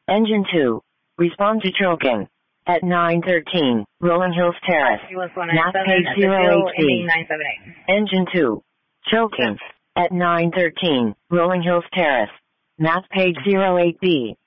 Engine 2. Respond to choking. At 913, Rolling Hills Terrace. Math page 08B. Engine 2. Choking. At 913, Rolling Hills Terrace. Math page 08B.